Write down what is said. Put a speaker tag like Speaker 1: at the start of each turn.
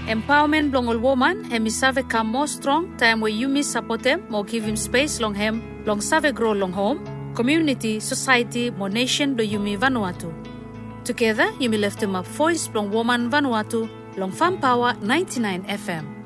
Speaker 1: Empowerment blongol woman hemi save come more strong time where you miss support them more give him space long hem long save grow long home community society more nation do yumi Vanuatu. Together yumi left him up voice long woman Vanuatu long Farm Power 99 FM.